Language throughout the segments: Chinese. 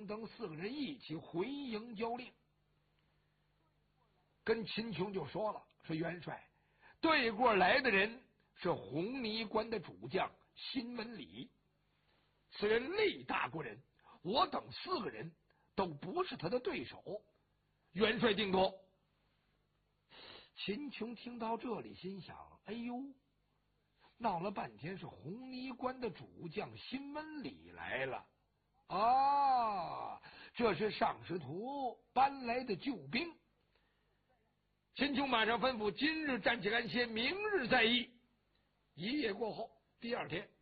等4个人一起回营交令，跟秦琼就说了，说元帅，对过来的人是红泥关的主将辛文礼，此人力大过人，我等4个人都不是他的对手，元帅定夺。秦琼听到这里，心想：哎呦，闹了半天是红泥关的主将辛文礼来了啊！这是上师徒搬来的救兵。秦琼马上吩咐：今日暂且安歇，明日再议。一夜过后，第2天，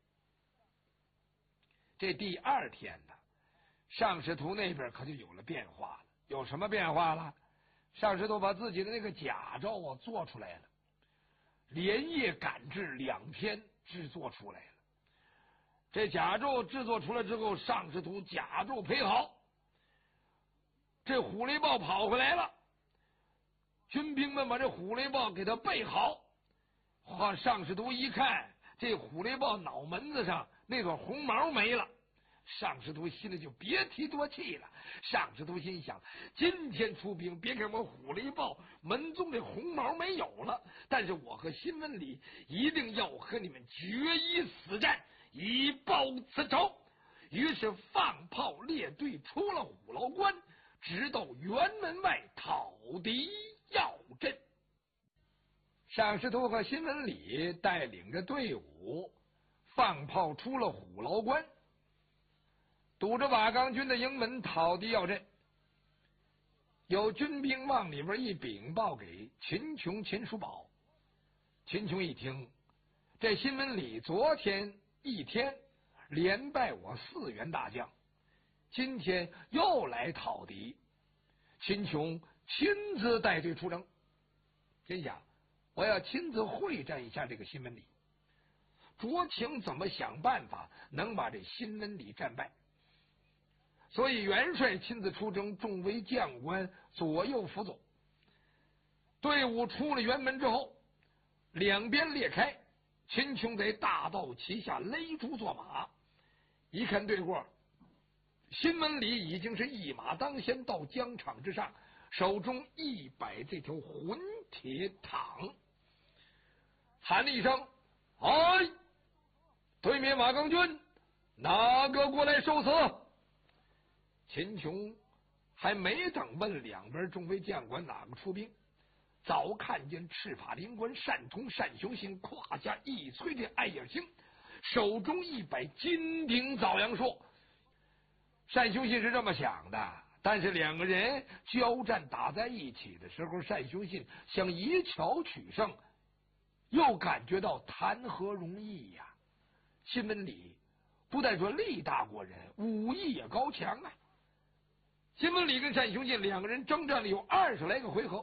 这第2天呢，上师徒那边可就有了变化了。有什么变化了？上师徒把自己的那个甲胄做出来了，连夜赶制2天制作出来了。这甲胄制作出来之后，上师徒甲胄配好，这虎雷豹跑回来了，军兵们把这虎雷豹给他备好。上师徒一看，这虎雷豹脑门子上那朵红毛没了，上师徒心里就别提多气了。上师徒心想，今天出兵，别看我虎雷豹门中这红毛没有了，但是我和辛文礼一定要和你们决一死战，以报此仇。于是放炮列队出了虎牢关，直到辕门外讨敌要阵。上师徒和辛文礼带领着队伍放炮出了虎牢关，堵着瓦岗军的营门讨敌要阵。有军兵往里边一禀报给秦琼、秦叔宝。秦琼一听，这辛文礼昨天一天连败我4员大将，今天又来讨敌，秦琼亲自带队出征，心想我要亲自会战一下这个辛文礼，酌情怎么想办法能把这辛文礼战败。所以元帅亲自出征，众位将官左右辅佐。队伍出了辕门之后，两边裂开，秦琼在大道旗下勒住坐马，一看对过，辛文礼已经是一马当先到疆场之上，手中100这条混铁镗，喊了一声：“哎！对面瓦岗军哪个过来受死？”秦琼还没等问两边众位将官哪个出兵，早看见赤发灵官单通、单雄信胯下一催这艾叶星，手中100金鼎枣阳硕。单雄信是这么想的，但是两个人交战打在一起的时候，单雄信想以巧取胜，又感觉到谈何容易呀！辛文礼不但说力大过人，武艺也高强啊。辛文礼跟单雄信两个人征战了有20来个回合，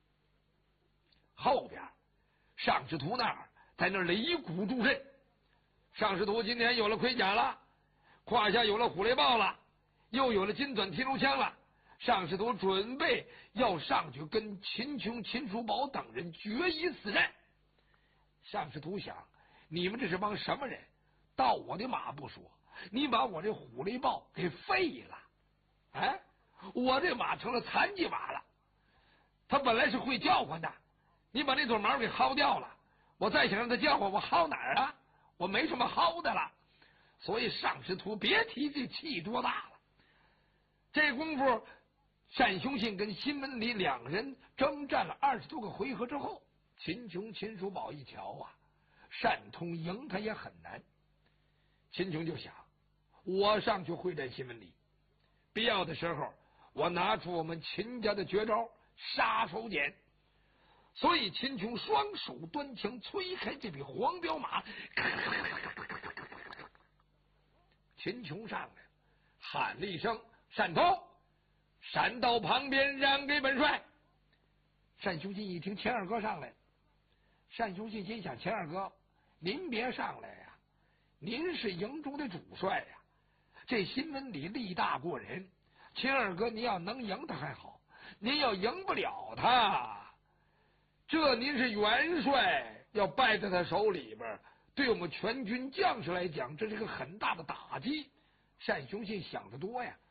后边上师徒那儿在那擂鼓助阵。上师徒今天有了盔甲了，胯下有了虎雷豹了，又有了金短提炉枪了，上师徒准备要上去跟秦琼、秦叔宝等人决一死战。上师徒想，你们这是帮什么人？盗我的马不说，你把我这虎雷豹给废了，哎，我这马成了残疾马了。他本来是会叫唤的，你把那撮毛给薅掉了，我再想让他叫唤，我薅哪儿啊？我没什么薅的了。所以上师徒别提这气多大了。这功夫，单雄信跟辛文礼两个人征战了20多个回合之后，秦琼、秦叔宝一瞧啊，单通赢他也很难。秦琼就想，我上去会战辛文礼，必要的时候我拿出我们秦家的绝招杀手锏。所以秦琼双手端枪，催开这匹黄骠马，秦琼上来喊了一声：“单通，闪到旁边，让给本帅。”单雄信一听秦二哥上来，单雄信心想：秦二哥，您别上来呀，您是营中的主帅呀。这辛文礼力大过人，秦二哥您要能赢他还好，您要赢不了他，这您是元帅，要败在他手里边，对我们全军将士来讲，这是个很大的打击。单雄信想得多呀，